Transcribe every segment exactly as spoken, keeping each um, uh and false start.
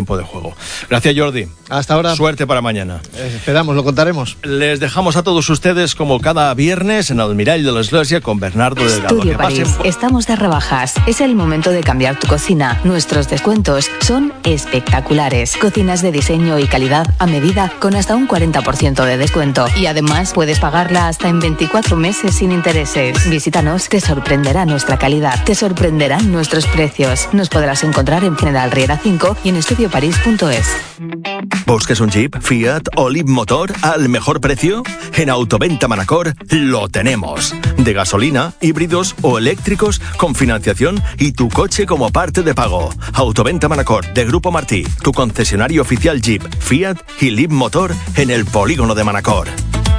tiempo de juego. Gracias, Jordi. Hasta ahora. Suerte para mañana. Eh, esperamos, lo contaremos. Les dejamos a todos ustedes como cada viernes en el Mirall de la Iglesia con Bernardo Delgado. Estudio París. Por... Estamos de rebajas. Es el momento de cambiar tu cocina. Nuestros descuentos son espectaculares. Cocinas de diseño y calidad a medida con hasta un cuarenta por ciento de descuento. Y además puedes pagarla hasta en veinticuatro meses sin intereses. Visítanos, te sorprenderá nuestra calidad. Te sorprenderán nuestros precios. Nos podrás encontrar en General Riera cinco y en estudio parís punto es. ¿Buscas un Jeep, Fiat o Leapmotor al mejor precio? En Autoventa Manacor lo tenemos. De gasolina, híbridos o eléctricos con financiación y tu coche como parte de pago. Autoventa Manacor de Grupo Martí, tu concesionario oficial Jeep, Fiat y Leapmotor en el polígono de Manacor.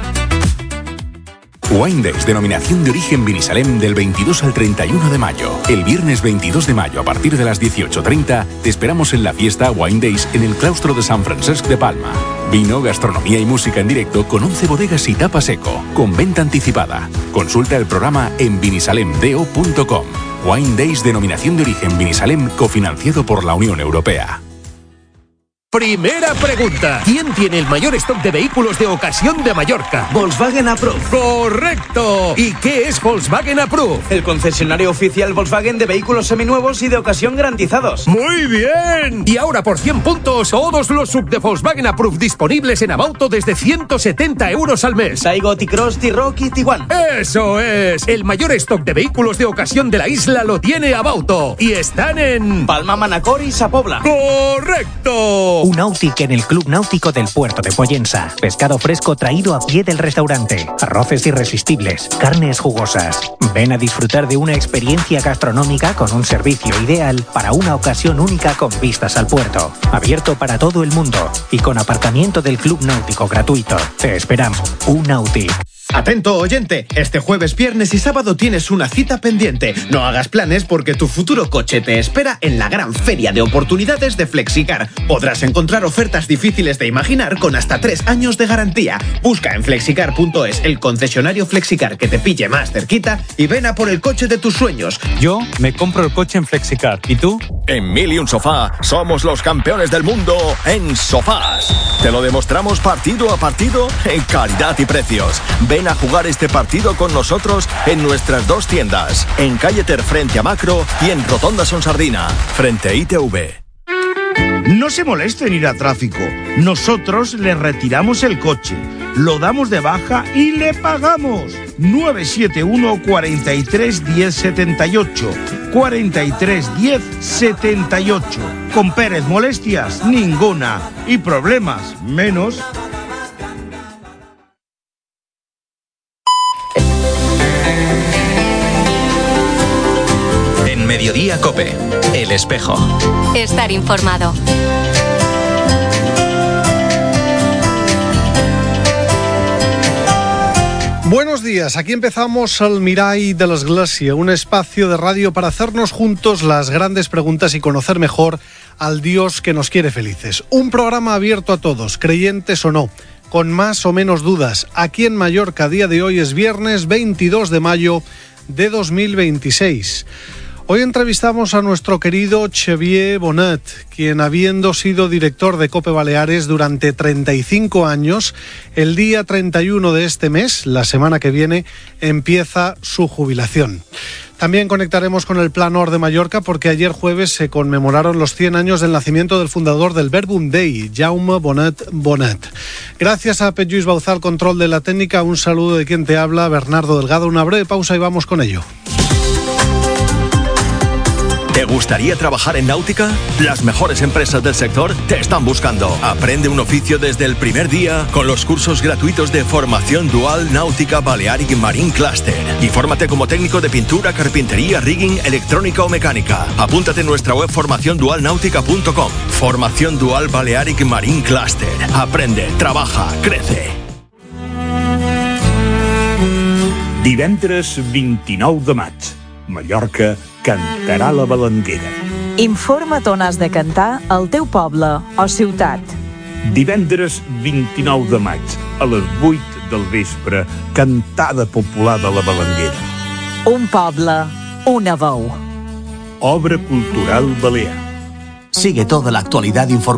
Wine Days, denominación de origen Vinisalem, del veintidós al treinta y uno de mayo. El viernes veintidós de mayo, a partir de las dieciocho treinta, te esperamos en la fiesta Wine Days en el claustro de San Francesc de Palma. Vino, gastronomía y música en directo con once bodegas y tapa seco, con venta anticipada. Consulta el programa en vinisalemdo punto com. Wine Days, denominación de origen Vinisalem, cofinanciado por la Unión Europea. Primera pregunta. ¿Quién tiene el mayor stock de vehículos de ocasión de Mallorca? Volkswagen Approved. ¡Correcto! ¿Y qué es Volkswagen Approved? El concesionario oficial Volkswagen de vehículos seminuevos y de ocasión garantizados. ¡Muy bien! Y ahora por cien puntos, todos los sub de Volkswagen Approved disponibles en Abauto desde ciento setenta euros al mes. Taigo, T-Cross, T-Roc y Tiguan. ¡Eso es! El mayor stock de vehículos de ocasión de la isla lo tiene Abauto. Y están en... Palma, Manacor y Sa Pobla. ¡Correcto! Un Nautic en el Club Náutico del Puerto de Pollensa. Pescado fresco traído a pie del restaurante. Arroces irresistibles. Carnes jugosas. Ven a disfrutar de una experiencia gastronómica con un servicio ideal para una ocasión única con vistas al puerto. Abierto para todo el mundo y con aparcamiento del Club Náutico gratuito. Te esperamos. Un Nautic. Atento, oyente, este jueves, viernes y sábado tienes una cita pendiente. No hagas planes porque tu futuro coche te espera en la gran feria de oportunidades de Flexicar. Podrás encontrar ofertas difíciles de imaginar con hasta tres años de garantía. Busca en flexicar punto es el concesionario Flexicar que te pille más cerquita y ven a por el coche de tus sueños. Yo me compro el coche en Flexicar. ¿Y tú? En Mil y un Sofá somos los campeones del mundo en sofás. Te lo demostramos partido a partido en calidad y precios. Ven a jugar este partido con nosotros en nuestras dos tiendas, en Calle Ter frente a Macro y en Rotonda Sonsardina, frente a I T V. No se moleste en ir a tráfico. Nosotros le retiramos el coche, lo damos de baja y le pagamos. nueve siete uno, cuatro tres, diez, setenta y ocho. cuatro tres, diez, setenta y ocho. Con Pérez, molestias ninguna y problemas menos. Mediodía COPE, El Espejo. Estar informado. Buenos días, aquí empezamos el Mirall de la Iglesia, un espacio de radio para hacernos juntos las grandes preguntas y conocer mejor al Dios que nos quiere felices. Un programa abierto a todos, creyentes o no, con más o menos dudas. Aquí en Mallorca, a día de hoy es viernes veintidós de mayo de dos mil veintiséis. Hoy entrevistamos a nuestro querido Xavier Bonet, quien, habiendo sido director de COPE Baleares durante treinta y cinco años, el día treinta y uno de este mes, la semana que viene, empieza su jubilación. También conectaremos con el Pla Nord de Mallorca porque ayer jueves se conmemoraron los cien años del nacimiento del fundador del Verbum Dei, Jaume Bonet Bonet. Gracias a Pet Lluís Bauzal, control de la técnica. Un saludo de quien te habla, Bernardo Delgado. Una breve pausa y vamos con ello. ¿Te gustaría trabajar en náutica? Las mejores empresas del sector te están buscando. Aprende un oficio desde el primer día con los cursos gratuitos de formación dual Náutica Balearic Marine Cluster. Y fórmate como técnico de pintura, carpintería, rigging, electrónica o mecánica. Apúntate en nuestra web formación dual náutica punto com. Formación dual Balearic Marine Cluster. Aprende, trabaja, crece. Divendres vint-i-nou de maig, Mallorca cantarà la balanguera. Informa't on has de cantar al teu poble o ciutat. Divendres vint-i-nou de maig, a les vuit del vespre, cantada popular de la balanguera. Un poble, una veu. Obra cultural balear. Sigue toda la actualidad informativa